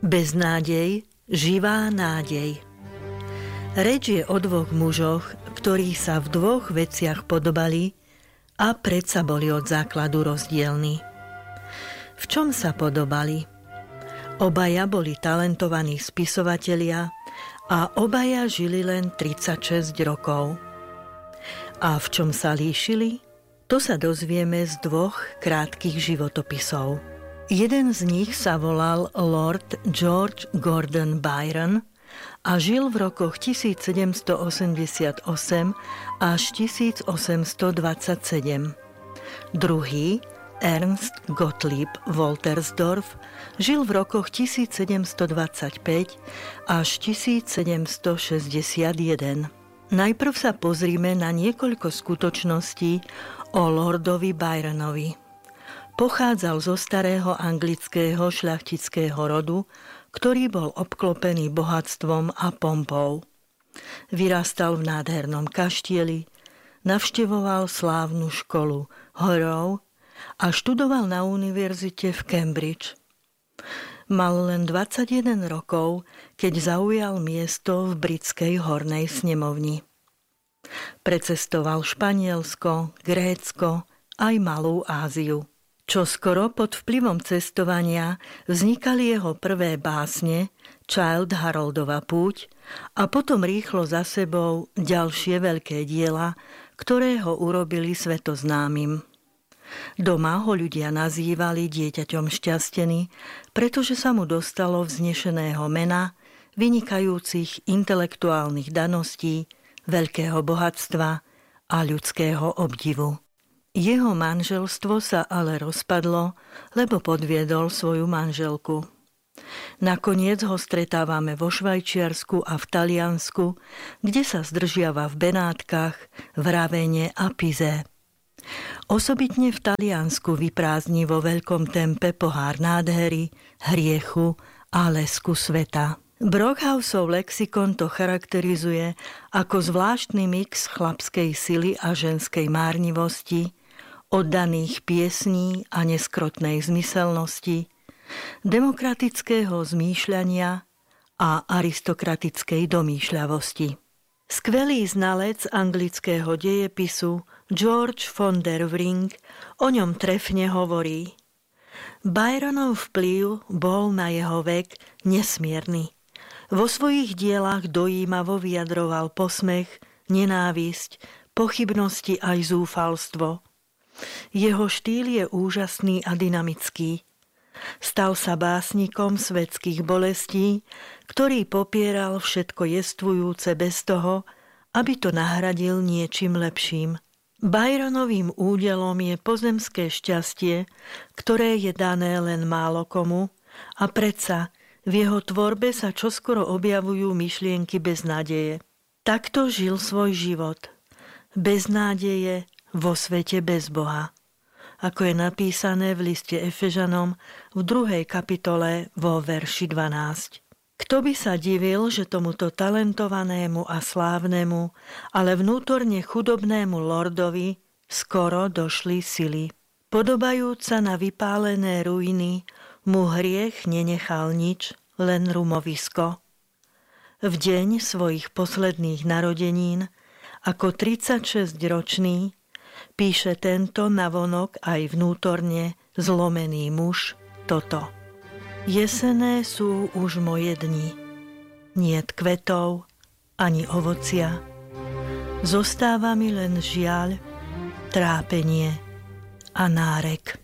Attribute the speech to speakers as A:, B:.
A: Beznádej, živá nádej. Reč je o dvoch mužoch, ktorí sa v dvoch veciach podobali a predsa boli od základu rozdielni. V čom sa podobali? Obaja boli talentovaní spisovatelia a obaja žili len 36 rokov. A v čom sa líšili? To sa dozvieme z dvoch krátkych životopisov. Jeden z nich sa volal Lord George Gordon Byron a žil v rokoch 1788 až 1827. Druhý, Ernst Gottlieb Woltersdorf, žil v rokoch 1725 až 1761. Najprv sa pozrime na niekoľko skutočností o Lordovi Byronovi. Pochádzal zo starého anglického šľachtického rodu, ktorý bol obklopený bohatstvom a pompou. Vyrastal v nádhernom kaštieli, navštevoval slávnu školu horov a študoval na univerzite v Cambridge. Mal len 21 rokov, keď zaujal miesto v britskej hornej snemovni. Precestoval Španielsko, Grécko aj Malú Áziu. Čoskoro pod vplyvom cestovania vznikali jeho prvé básne Childe Haroldova púť a potom rýchlo za sebou ďalšie veľké diela, ktoré ho urobili svetoznámym. Doma ho ľudia nazývali dieťaťom šťastený, pretože sa mu dostalo vznešeného mena, vynikajúcich intelektuálnych daností, veľkého bohatstva a ľudského obdivu. Jeho manželstvo sa ale rozpadlo, lebo podviedol svoju manželku. Nakoniec ho stretávame vo Švajčiarsku a v Taliansku, kde sa zdržiava v Benátkach, v Ravene a Pize. Osobitne v Taliansku vyprázdni vo veľkom tempe pohár nádhery, hriechu a lesku sveta. Brockhausov lexikon to charakterizuje ako zvláštny mix chlapskej sily a ženskej márnivosti, oddaných piesní a neskrotnej zmyselnosti, demokratického zmýšľania a aristokratickej domýšľavosti. Skvelý znalec anglického dejepisu George von der Wring o ňom trefne hovorí: Byronov vplyv bol na jeho vek nesmierny. Vo svojich dielách dojímavo vyjadroval posmech, nenávisť, pochybnosti aj zúfalstvo. Jeho štýl je úžasný a dynamický. Stal sa básnikom svetských bolestí, ktorý popieral všetko jestvujúce bez toho, aby to nahradil niečím lepším. Byronovým údelom je pozemské šťastie, ktoré je dané len málo komu, a predsa v jeho tvorbe sa čoskoro objavujú myšlienky beznádeje. Takto žil svoj život. Bez nádeje, vo svete bez Boha. Ako je napísané v liste Efežanom v 2. kapitole vo verši 12. Kto by sa divil, že tomuto talentovanému a slávnemu, ale vnútorne chudobnému lordovi skoro došli sily. Podobajúca na vypálené ruiny, mu hriech nenechal nič, len rumovisko. V deň svojich posledných narodenín, ako 36-ročný, píše tento navonok aj vnútorne zlomený muž toto. Jesené sú už moje dni, niet kvetov ani ovocia. Zostáva mi len žiaľ, trápenie a nárek.